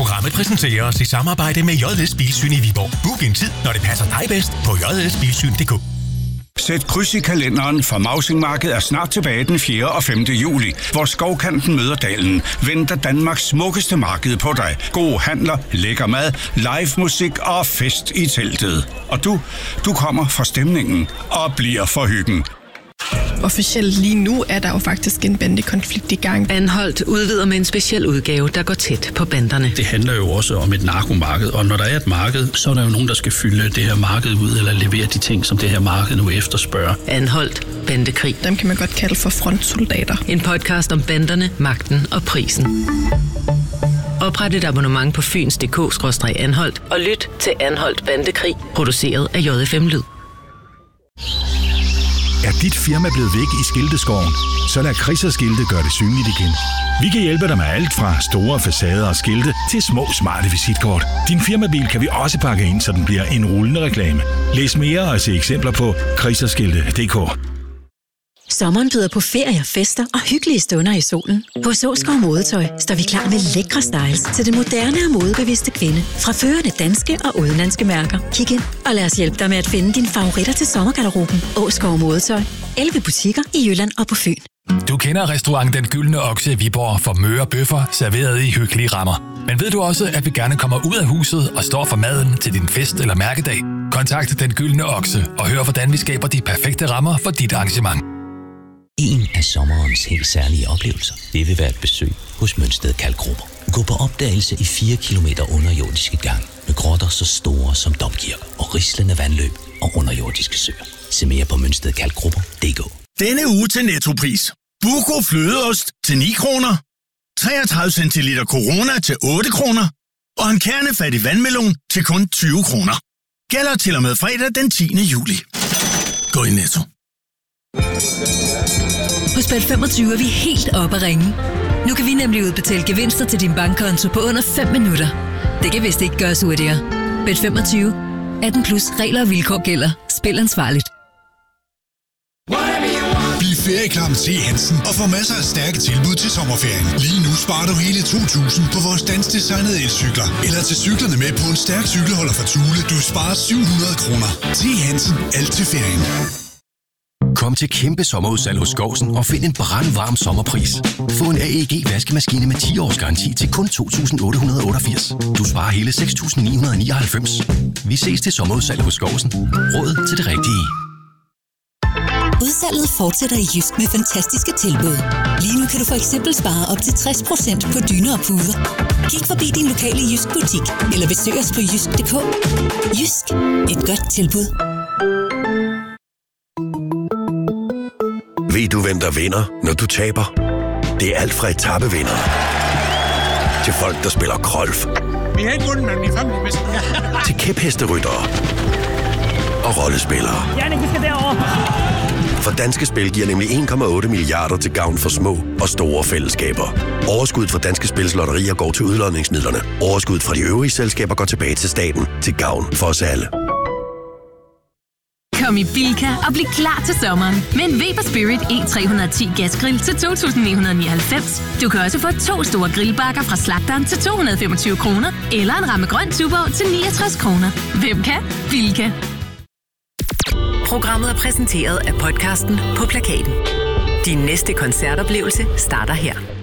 Programmet præsenteres i samarbejde med JS Bilsyn i Viborg. Book en tid, når det passer dig bedst på jsbilsyn.dk. Sæt kryds i kalenderen, for Mausingmarkedet er snart tilbage den 4. og 5. juli, hvor Skovkanten møder Dalen. Venter Danmarks smukkeste marked på dig. God handler, lækker mad, live musik og fest i teltet. Og du kommer for stemningen og bliver for hyggen. Officielt lige nu er der jo faktisk en bandekonflikt i gang. Anholdt udvider med en speciel udgave, der går tæt på banderne. Det handler jo også om et narkomarked, og når der er et marked, så er der jo nogen, der skal fylde det her marked ud, eller levere de ting, som det her marked nu efterspørger. Anholdt bandekrig. Dem kan man godt kalde for frontsoldater. En podcast om banderne, magten og prisen. Opret et abonnement på fyns.dk/anholdt og lyt til Anholdt Bandekrig, produceret af JFM Lyd. Er dit firma blevet væk i skilteskoven? Så lad Chris & Skilte gøre det synligt igen. Vi kan hjælpe dig med alt fra store facader og skilte til små smarte visitkort. Din firmabil kan vi også pakke ind, så den bliver en rullende reklame. Læs mere og se eksempler på chrisogskilte.dk. Sommeren byder på ferier, fester og hyggelige stunder i solen. Hos Åskov Modetøj står vi klar med lækre styles til det moderne og modebevidste kvinde. Fra førende danske og udenlandske mærker. Kig ind og lad os hjælpe dig med at finde dine favoritter til sommergarderoben. Åskov Modetøj. 11 butikker i Jylland og på Fyn. Du kender restaurant Den Gyldne Okse i Viborg for møre bøffer serveret i hyggelige rammer. Men ved du også, at vi gerne kommer ud af huset og står for maden til din fest eller mærkedag? Kontakt Den Gyldne Okse og hør, hvordan vi skaber de perfekte rammer for dit arrangement. En af sommerens helt særlige oplevelser, det vil være et besøg hos Mønsted Kalkgruber. Gå på opdagelse i 4 kilometer underjordiske gang med grotter så store som domkirker og rislende vandløb og underjordiske søer. Se mere på mønstedkalkgrupper.dk. Denne uge til Nettopris. Buco flødeost til 9 kroner. 33 centiliter Corona til 8 kroner. Og en kernefattig vandmelon til kun 20 kroner. Gælder til og med fredag den 10. juli. Gå i Netto. Hos Bet25 er vi helt oppe at ringe. Nu kan vi nemlig udbetale gevinster til din bankkonto på under 5 minutter. Det kan vist ikke gøres hurtigere. Bet25. 18 plus regler og vilkår gælder. Spil ansvarligt. Bliv ferieklar med C. Hansen og få masser af stærke tilbud til sommerferien. Lige nu sparer du hele 2.000 på vores danskdesignede elcykler. Eller til cyklerne med på en stærk cykelholder fra Thule. Du sparer 700 kroner. C. Hansen. Alt til ferien. Kom til kæmpe sommerudsalg hos Skovsen og find en brandvarm sommerpris. Få en AEG vaskemaskine med 10 års garanti til kun 2.888. Du sparer hele 6.999. Vi ses til sommerudsalg hos Skovsen. Råd til det rigtige. Udsalget fortsætter i Jysk med fantastiske tilbud. Lige nu kan du for eksempel spare op til 60% på dyner og puder. Kig forbi din lokale Jysk butik eller besøg os på jysk.dk. Jysk. Et godt tilbud. Ved du, hvem der vinder, når du taber? Det er alt fra etapevindere til folk, der spiller golf. Vi har ikke vundet, men vi fandt det til kæphesteryttere og rollespillere. Jannik, vi skal derover. For Danske Spil giver nemlig 1,8 milliarder til gavn for små og store fællesskaber. Overskuddet fra Danske Spils lotterier går til udlodningsmidlerne. Overskuddet fra de øvrige selskaber går tilbage til staten til gavn for os alle. Kom i Bilka og bliv klar til sommeren med en Weber Spirit E310 gasgrill til 2.999. Du kan også få 2 store grillbakker fra slagteren til 225 kroner, eller en ramme grøn Tuborg til 69 kroner. Hvem kan? Bilka. Programmet er præsenteret af podcasten På Plakaten. Din næste koncertoplevelse starter her.